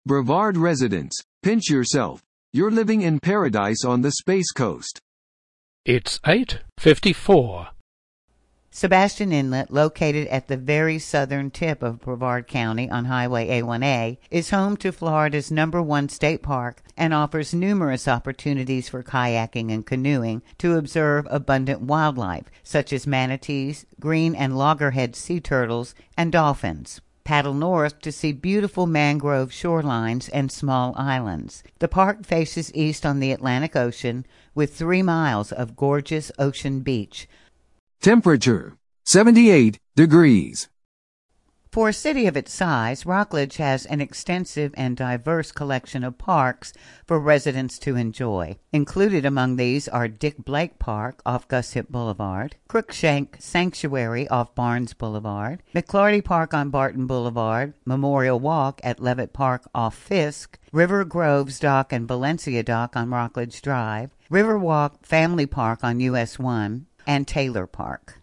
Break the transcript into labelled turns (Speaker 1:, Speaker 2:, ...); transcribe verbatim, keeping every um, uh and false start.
Speaker 1: Brevard residents, pinch yourself. You're living in paradise on the Space Coast.
Speaker 2: It's eight fifty-four.
Speaker 3: Sebastian Inlet, located at the very southern tip of Brevard County on Highway A one A, is home to Florida's number one state park and offers numerous opportunities for kayaking and canoeing to observe abundant wildlife, such as manatees, green and loggerhead sea turtles, and dolphins. Paddle north to see beautiful mangrove shorelines and small islands. The park faces east on the Atlantic Ocean with three miles of gorgeous ocean beach.
Speaker 1: Temperature, seventy-eight degrees.
Speaker 3: For a city of its size, Rockledge has an extensive and diverse collection of parks for residents to enjoy. Included among these are Dick Blake Park off Guship Boulevard, Crookshank Sanctuary off Barnes Boulevard, McClarty Park on Barton Boulevard, Memorial Walk at Levitt Park off Fisk, River Groves Dock and Valencia Dock on Rockledge Drive, Riverwalk Family Park on U S one, and Taylor Park.